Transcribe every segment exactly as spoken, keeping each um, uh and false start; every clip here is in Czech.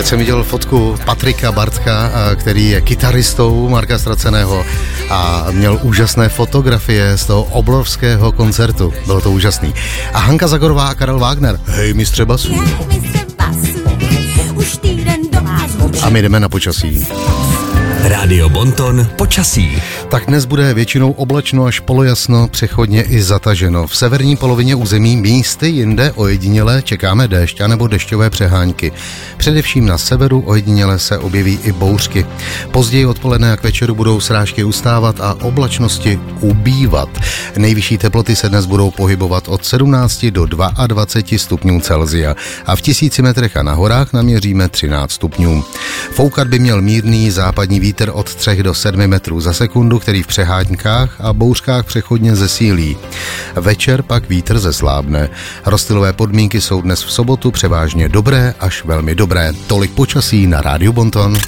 Teď jsem viděl fotku Patrika Bartka, který je kytaristou Marka Ztraceného a měl úžasné fotografie z toho obrovského koncertu. Bylo to úžasný. A Hanka Zagorová a Karel Wagner. Hej, mistře basů. A my jdeme na počasí. Rádio Bonton počasí. Tak dnes bude většinou oblačno až polojasno, přechodně i zataženo. V severní polovině území místy jinde ojediněle čekáme déšť anebo dešťové přehánky. Především na severu ojediněle se objeví i bouřky. Později odpoledne a k večeru budou srážky ustávat a oblačnosti ubývat. Nejvyšší teploty se dnes budou pohybovat od sedmnácti do dvaceti dvou stupňů Celsia a v tisíci metrech a na horách naměříme třináct stupňů. Foukat by měl mírný západní vítr od tři do sedmi metrů za sekundu, který v přeháňkách a bouřkách přechodně zesílí. Večer pak vítr zeslábne. Rozptylové podmínky jsou dnes v sobotu převážně dobré až velmi dobré. Tolik počasí na Rádiu Bonton.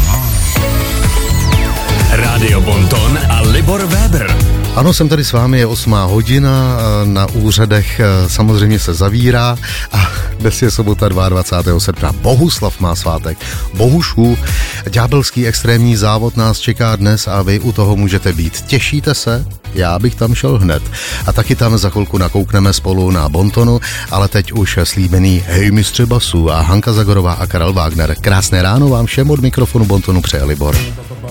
Rádio Bonton a Libor Weber. Ano, jsem tady s vámi, je osmá hodina, na úřadech samozřejmě se zavírá a dnes je sobota dvacátého druhého srpna. Bohuslav má svátek. Bohušu, ďábelský extrémní závod nás čeká dnes a vy u toho můžete být. Těšíte se? Já bych tam šel hned. A taky tam za chvilku nakoukneme spolu na Bontonu, ale teď už slíbený Hej mistře basů a Hanka Zagorová a Karel Wagner. Krásné ráno vám všem od mikrofonu Bontonu přeje Libor.